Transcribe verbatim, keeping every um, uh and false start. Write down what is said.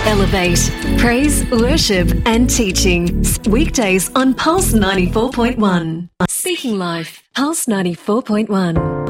Elevate, praise, worship and teaching. Weekdays on Pulse ninety-four point one. Speaking Life, Pulse ninety-four point one.